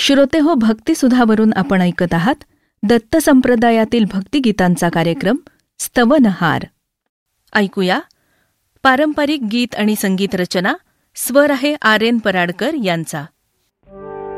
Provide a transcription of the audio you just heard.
श्रोते हो, भक्तिसुधावरून आपण ऐकत आहात दत्त संप्रदायातील भक्तिगीतांचा कार्यक्रम स्तवनहार. ऐकूया पारंपरिक गीत आणि संगीत रचना. स्वर आहे आर.एन. पराडकर यांचा.